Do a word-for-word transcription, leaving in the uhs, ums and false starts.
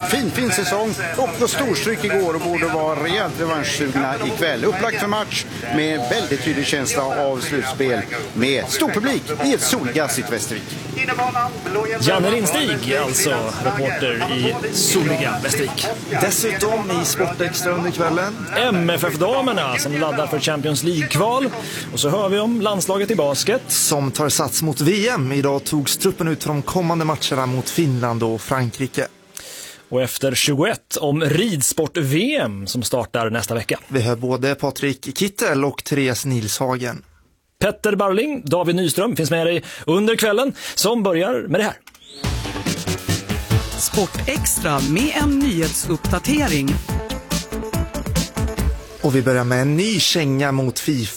fin, fin säsong. Och på storstryk igår och borde vara rejält revanschsugna ikväll. Upplagt för match med väldigt tydlig känsla av slutspel med stor publik i ett solgassigt Västervik. Janne Lindsteig, alltså reporter i soliga Västervik. Dessutom i Sportextra under kvällen M F F-damerna som laddar för Champions League-kval. Och så hör vi om landslaget i basket som tar sats mot V M. Idag togs truppen ut för de kommande matcherna mot Finland och Frankrike. Och efter tjugoett om ridsport-V M som startar nästa vecka. Vi hör både Patrik Kittel och Therese Nilshagen. Petter Barling, David Nyström finns med dig under kvällen som börjar med det här. Sportextra med en nyhetsuppdatering. Och vi börjar med en ny känga mot FIFA.